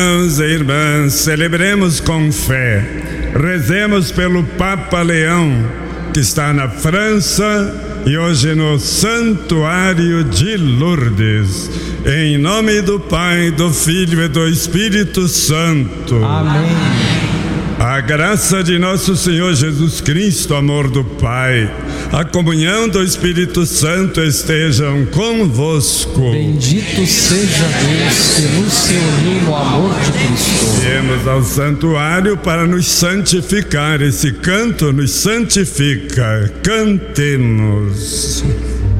Irmãos e irmãs, celebremos com fé, rezemos pelo Papa Leão, que está na França e hoje no Santuário de Lourdes. Em nome do Pai, do Filho e do Espírito Santo. Amém. A graça de nosso Senhor Jesus Cristo, amor do Pai, a comunhão do Espírito Santo estejam convosco. Bendito seja Deus que nos reuniu no amor de Cristo. Viemos ao santuário para nos santificar. Esse canto nos santifica. Cantemos.